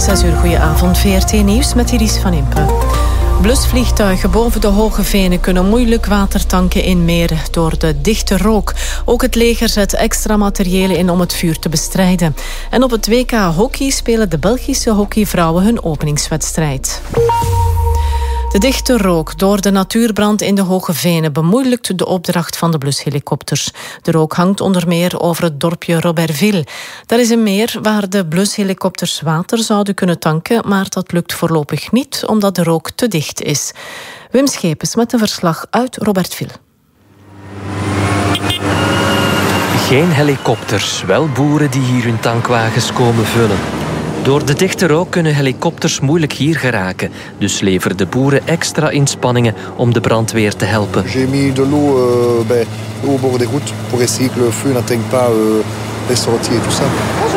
6 uur, goedenavond. VRT Nieuws met Iris van Impe. Blusvliegtuigen boven de Hoge Venen kunnen moeilijk water tanken in meren door de dichte rook. Ook het leger zet extra materiële in om het vuur te bestrijden. En op het WK hockey spelen de Belgische hockeyvrouwen hun openingswedstrijd. De dichte rook door de natuurbrand in de Hoge Venen bemoeilijkt de opdracht van de blushelikopters. De rook hangt onder meer over het dorpje Robertville. Daar is een meer waar de blushelikopters water zouden kunnen tanken, maar dat lukt voorlopig niet omdat de rook te dicht is. Wim Schepens met een verslag uit Robertville. Geen helikopters, wel boeren die hier hun tankwagens komen vullen. Door de dichte rook kunnen helikopters moeilijk hier geraken. Dus leveren de boeren extra inspanningen om de brandweer te helpen. J'ai mis de l'eau au bord des routes pour essayer que le feu n'atteigne pas les sorties et tout ça.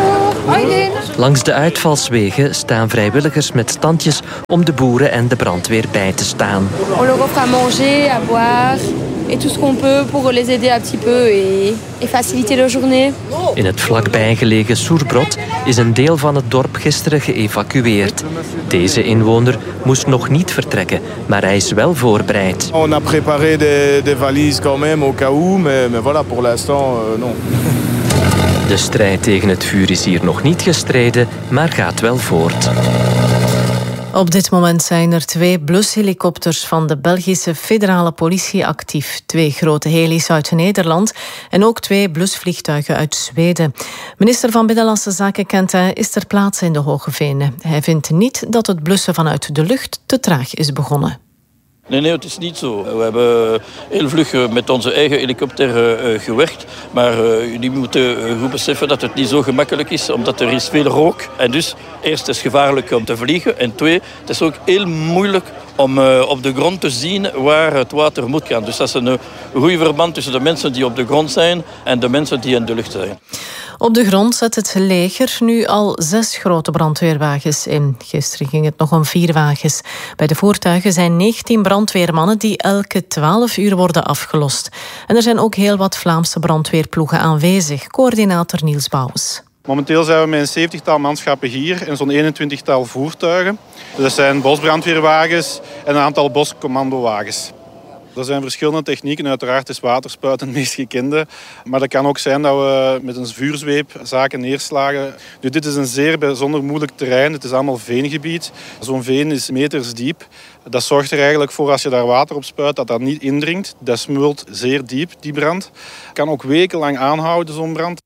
Langs de uitvalswegen staan vrijwilligers met standjes om de boeren en de brandweer bij te staan. On leur offre à manger, à boire et tout ce qu'on peut pour les aider un petit peu et faciliter leur journée. In het vlakbij gelegen Soerbrod is een deel van het dorp gisteren geëvacueerd. Deze inwoner moest nog niet vertrekken, maar hij is wel voorbereid. On a préparé des valises quand même au cas où, mais voilà, pour l'instant non. De strijd tegen het vuur is hier nog niet gestreden, maar gaat wel voort. Op dit moment zijn er 2 blushelikopters van de Belgische federale politie actief. 2 grote helis uit Nederland en ook 2 blusvliegtuigen uit Zweden. Minister van Binnenlandse Zaken Kent is ter plaatse in de Hoge Venen. Hij vindt niet dat het blussen vanuit de lucht te traag is begonnen. Nee, het is niet zo. We hebben heel vlug met onze eigen helikopter gewerkt. Maar jullie moeten goed beseffen dat het niet zo gemakkelijk is, omdat er is veel rook. En dus, eerst is het gevaarlijk om te vliegen. En 2, het is ook heel moeilijk om op de grond te zien waar het water moet gaan. Dus dat is een goede verband tussen de mensen die op de grond zijn en de mensen die in de lucht zijn. Op de grond zet het leger nu al 6 grote brandweerwagens in. Gisteren ging het nog om 4 wagens. Bij de voertuigen zijn 19 brandweermannen die elke 12 uur worden afgelost. En er zijn ook heel wat Vlaamse brandweerploegen aanwezig. Coördinator Niels Bouwens. Momenteel zijn we met een 70-tal manschappen hier en zo'n 21-tal voertuigen. Dus dat zijn bosbrandweerwagens en een aantal boscommandowagens. Er zijn verschillende technieken. Uiteraard is waterspuiten het meest gekende. Maar dat kan ook zijn dat we met een vuurzweep zaken neerslagen. Nu, dit is een zeer bijzonder moeilijk terrein. Het is allemaal veengebied. Zo'n veen is meters diep. Dat zorgt er eigenlijk voor, als je daar water op spuit, dat dat niet indringt. Dat smult zeer diep, die brand. Kan ook wekenlang aanhouden, zo'n brand.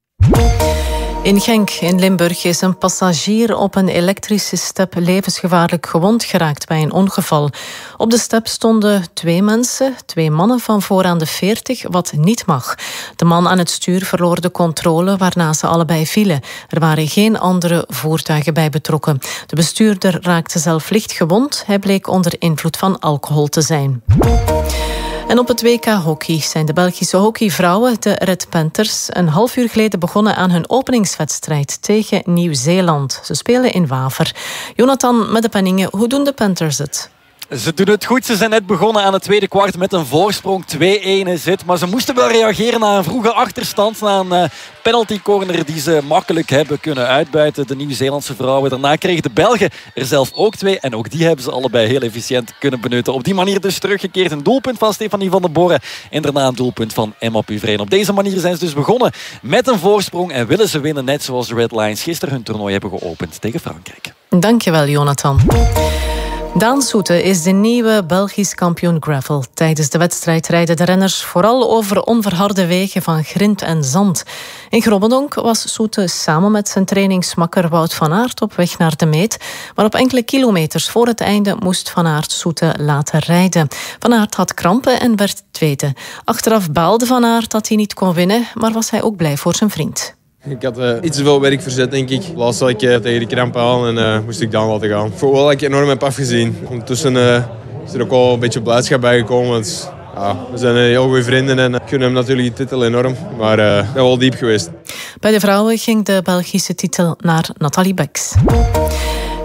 In Genk in Limburg is een passagier op een elektrische step levensgevaarlijk gewond geraakt bij een ongeval. Op de step stonden 2 mensen, 2 mannen van vooraan de 40, wat niet mag. De man aan het stuur verloor de controle, waarna ze allebei vielen. Er waren geen andere voertuigen bij betrokken. De bestuurder raakte zelf licht gewond. Hij bleek onder invloed van alcohol te zijn. En op het WK hockey zijn de Belgische hockeyvrouwen, de Red Panthers, een half uur geleden begonnen aan hun openingswedstrijd tegen Nieuw-Zeeland. Ze spelen in Waver. Jonathan met de penningen, hoe doen de Panthers het? Ze doen het goed. Ze zijn net begonnen aan het tweede kwart met een voorsprong. 2-1 is het. Maar ze moesten wel reageren na een vroege achterstand. Na een penalty corner die ze makkelijk hebben kunnen uitbuiten. De Nieuw-Zeelandse vrouwen. Daarna kregen de Belgen er zelf ook 2. En ook die hebben ze allebei heel efficiënt kunnen benutten. Op die manier dus teruggekeerd. Een doelpunt van Stefanie van den Borre. En daarna een doelpunt van Emma Puvreen. Op deze manier zijn ze dus begonnen met een voorsprong. En willen ze winnen net zoals de Red Lions gisteren hun toernooi hebben geopend tegen Frankrijk. Dankjewel, Jonathan. Daan Soete is de nieuwe Belgisch kampioen gravel. Tijdens de wedstrijd rijden de renners vooral over onverharde wegen van grind en zand. In Grobbendonk was Soete samen met zijn trainingsmakker Wout van Aert op weg naar de meet. Maar op enkele kilometers voor het einde moest Van Aert Soete laten rijden. Van Aert had krampen en werd tweede. Achteraf baalde Van Aert dat hij niet kon winnen, maar was hij ook blij voor zijn vriend. Ik had iets te veel werk verzet, denk ik. Laatst zat ik tegen de krampen aan en moest ik dan laten gaan. Ik voel wel dat ik enorm heb afgezien. Ondertussen is er ook wel een beetje blijdschap bij gekomen. Want, we zijn heel goede vrienden en ik gun hem natuurlijk die titel enorm. Maar dat is wel diep geweest. Bij de vrouwen ging de Belgische titel naar Nathalie Beks.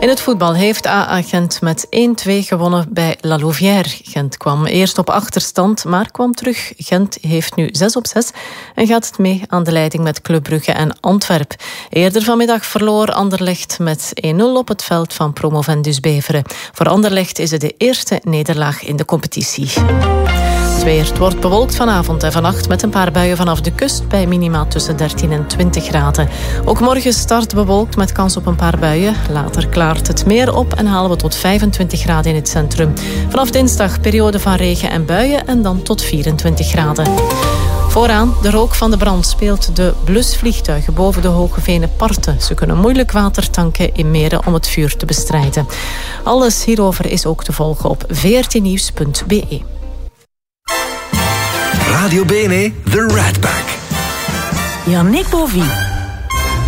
In het voetbal heeft AA Gent met 1-2 gewonnen bij La Louvière. Gent kwam eerst op achterstand, maar kwam terug. Gent heeft nu 6-6 en gaat het mee aan de leiding met Club Brugge en Antwerpen. Eerder vanmiddag verloor Anderlecht met 1-0 op het veld van Promovendus Beveren. Voor Anderlecht is het de eerste nederlaag in de competitie. Het weer. Het wordt bewolkt vanavond en vannacht met een paar buien vanaf de kust bij minima tussen 13 en 20 graden. Ook morgen start bewolkt met kans op een paar buien. Later klaart het meer op en halen we tot 25 graden in het centrum. Vanaf dinsdag periode van regen en buien en dan tot 24 graden. Vooraan, de rook van de brand speelt de blusvliegtuigen boven de Hoogevenen Parten. Ze kunnen moeilijk water tanken in meren om het vuur te bestrijden. Alles hierover is ook te volgen op vrtnieuws.be. Radio Bene, The Rat Pack. Yannick Bovie.